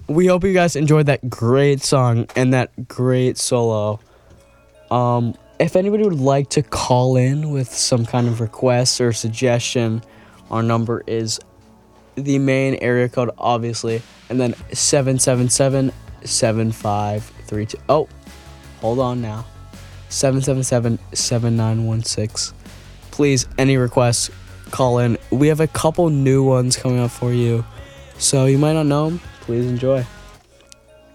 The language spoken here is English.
we hope you guys enjoyed that great song and that great solo. If anybody would like to call in with some kind of request or suggestion, our number is the main area code, obviously, and then 777-7532. Oh, hold on now. 777-7916. Please, any requests, call in. We have a couple new ones coming up for you, so you might not know them. Please enjoy.